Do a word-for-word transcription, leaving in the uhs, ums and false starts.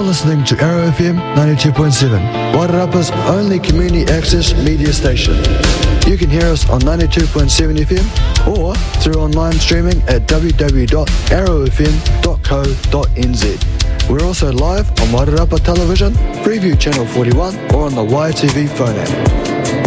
listening to Arrow F M ninety-two point seven, Wairarapa's only community access media station. You can hear us on ninety-two point seven F M or through online streaming at w w w dot arrow f m dot co dot n z. We're also live on Wairarapa Television, Freeview Channel forty-one, or on the Y T V phone app.